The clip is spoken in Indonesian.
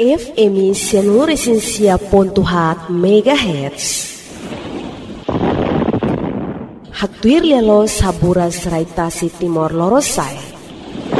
FM Sianuresensia.hat MHz. Haktuir lelo sabura serai tasi Timor Lorosai.